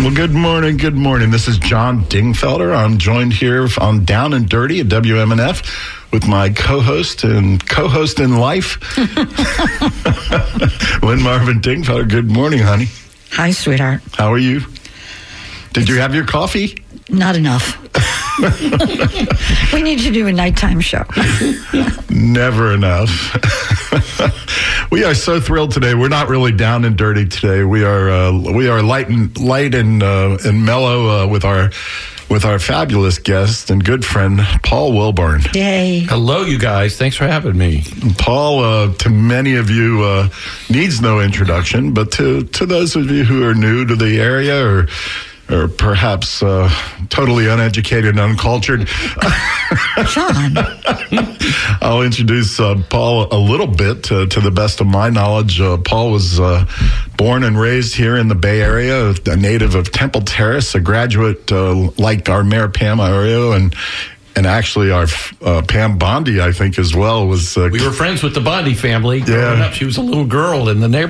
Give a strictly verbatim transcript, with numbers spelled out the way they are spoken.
Well, good morning, good morning. This is John Dingfelder. I'm joined here on Down and Dirty at W M N F with my co-host and co-host in life, Lynn Marvin Dingfelder. Good morning, honey. Hi, sweetheart. How are you? Did it's you have your coffee? Not enough. We need to do a nighttime show. Never enough. We are so thrilled today. We're not really down and dirty today. We are uh, we are light and light and uh, and mellow uh, with our with our fabulous guest and good friend Paul Wilburn. Yay! Hello, you guys. Thanks for having me. Paul, uh, to many of you, uh, needs no introduction, but to to those of you who are new to the area or. or perhaps uh, totally uneducated and uncultured. John. I'll introduce uh, Paul a little bit. Uh, to the best of my knowledge, uh, Paul was uh, born and raised here in the Bay Area, a native of Temple Terrace, a graduate uh, like our Mayor Pam Ario, and And actually, our uh, Pam Bondi, I think, as well, was... Uh, we were friends with the Bondi family. Growing yeah. up, she was a little girl in the neighborhood.